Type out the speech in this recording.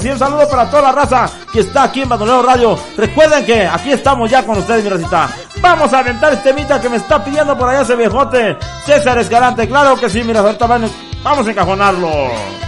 y un saludo para toda la raza que está aquí en Bandolero Radio. Recuerden que aquí estamos ya con ustedes, mi racita. Vamos a aventar este temita que me está pidiendo por allá ese viejote César Escalante. Claro que sí, mira, ahorita vamos a encajonarlo.